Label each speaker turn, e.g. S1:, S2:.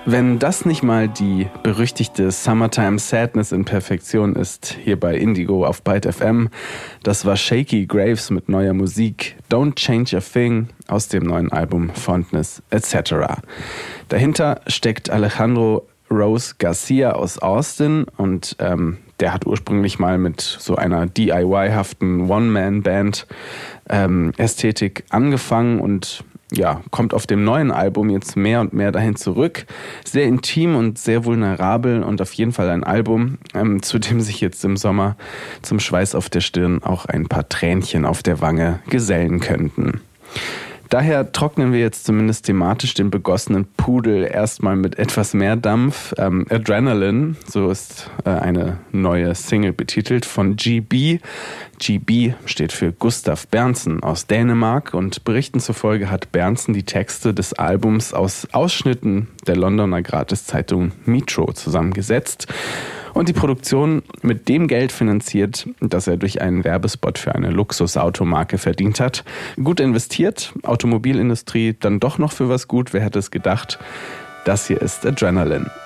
S1: Wenn das nicht mal die berüchtigte Summertime Sadness in Perfektion ist, hier bei Indigo auf Byte FM, das war Shakey Graves mit neuer Musik, Don't Change a Thing aus dem neuen Album Fondness etc. Dahinter steckt Alejandro Rose Garcia aus Austin und der hat ursprünglich mal mit so einer DIY-haften One-Man-Band Ästhetik angefangen und ja, kommt auf dem neuen Album jetzt mehr und mehr dahin zurück. Sehr intim und sehr vulnerabel und auf jeden Fall ein Album, zu dem sich jetzt im Sommer zum Schweiß auf der Stirn auch ein paar Tränchen auf der Wange gesellen könnten. Daher trocknen wir jetzt zumindest thematisch den begossenen Pudel erstmal mit etwas mehr Dampf. Adrenaline, so ist eine neue Single betitelt von GB. GB steht für Gustav Berntsen aus Dänemark und Berichten zufolge hat Berntsen die Texte des Albums aus Ausschnitten der Londoner Gratiszeitung Metro zusammengesetzt und die Produktion mit dem Geld finanziert, das er durch einen Werbespot für eine Luxusautomarke verdient hat. Gut investiert, Automobilindustrie dann doch noch für was gut, wer hätte es gedacht? Das hier ist Adrenaline.